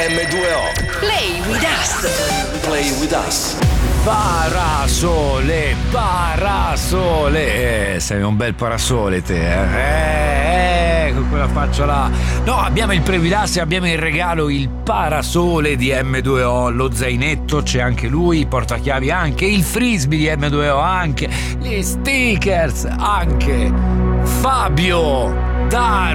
M2O. Play with us. Play with us. Parasole, sei un bel parasole te, con quella faccia là. No, abbiamo il Previdas e abbiamo in regalo il parasole di M2O, lo zainetto c'è anche lui, i portachiavi anche, il frisbee di M2O anche, gli stickers anche. Fabio, Dario